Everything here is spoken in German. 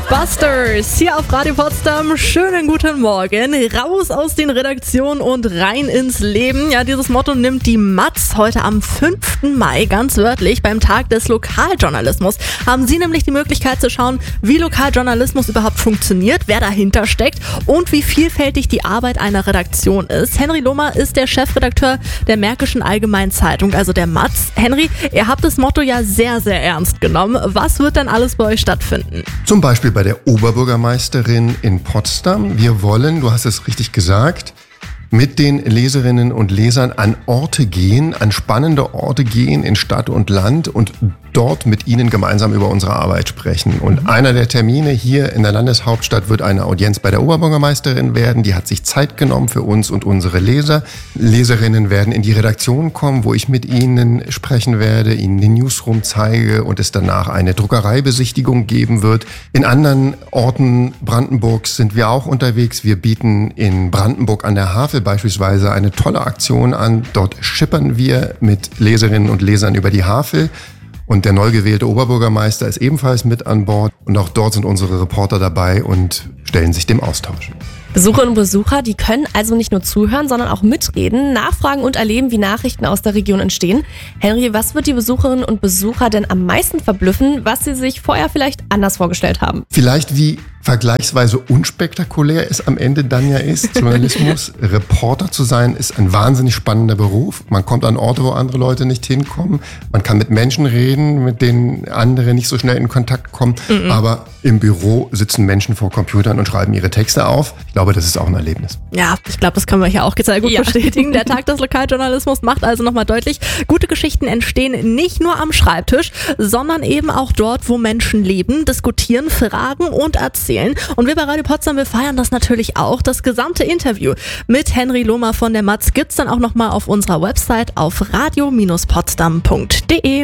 Mythbusters hier auf Radio Potsdam. Schönen guten Morgen. Raus aus den Redaktionen und rein ins Leben. Ja, dieses Motto nimmt die Matz heute am 5. Mai ganz wörtlich. Beim Tag des Lokaljournalismus haben Sie nämlich die Möglichkeit zu schauen, wie Lokaljournalismus überhaupt funktioniert, wer dahinter steckt und wie vielfältig die Arbeit einer Redaktion ist. Henry Lohmer ist der Chefredakteur der Märkischen Allgemeinen Zeitung, also der Matz. Henry, ihr habt das Motto ja sehr, sehr ernst genommen. Was wird denn alles bei euch stattfinden? Zum Beispiel bei der Oberbürgermeisterin in Potsdam. Wir wollen, du hast es richtig gesagt, mit den Leserinnen und Lesern an Orte gehen, an spannende Orte gehen in Stadt und Land und dort mit ihnen gemeinsam über unsere Arbeit sprechen. Und einer der Termine hier in der Landeshauptstadt wird eine Audienz bei der Oberbürgermeisterin werden. Die hat sich Zeit genommen für uns und unsere Leser. Leserinnen werden in die Redaktion kommen, wo ich mit ihnen sprechen werde, ihnen den Newsroom zeige und es danach eine Druckereibesichtigung geben wird. In anderen Orten Brandenburgs sind wir auch unterwegs. Wir bieten in Brandenburg an der Havel beispielsweise eine tolle Aktion an. Dort schippern wir mit Leserinnen und Lesern über die Havel. Und der neu gewählte Oberbürgermeister ist ebenfalls mit an Bord. Und auch dort sind unsere Reporter dabei und stellen sich dem Austausch. Besucherinnen und Besucher, die können also nicht nur zuhören, sondern auch mitreden, nachfragen und erleben, wie Nachrichten aus der Region entstehen. Henry, was wird die Besucherinnen und Besucher denn am meisten verblüffen, was sie sich vorher vielleicht anders vorgestellt haben? Vielleicht wie vergleichsweise unspektakulär es am Ende dann ja ist. Journalismus, Reporter zu sein, ist ein wahnsinnig spannender Beruf. Man kommt an Orte, wo andere Leute nicht hinkommen. Man kann mit Menschen reden, mit denen andere nicht so schnell in Kontakt kommen. Aber im Büro sitzen Menschen vor Computern und schreiben ihre Texte auf. Ich glaube, das ist auch ein Erlebnis. Ja, ich glaube, das können wir hier auch sehr gut bestätigen. Der Tag des Lokaljournalismus macht also nochmal deutlich, gute Geschichten entstehen nicht nur am Schreibtisch, sondern eben auch dort, wo Menschen leben, diskutieren, fragen und erzählen. Und wir bei Radio Potsdam, wir feiern das natürlich auch. Das gesamte Interview mit Henry Lohmer von der Matz gibt's dann auch nochmal auf unserer Website auf radio-potsdam.de.